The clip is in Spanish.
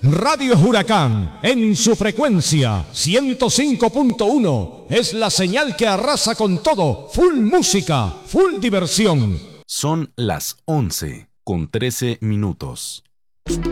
Radio Huracán, en su frecuencia 105.1, es la señal que arrasa con todo. Full música, full diversión. Son las 11:13.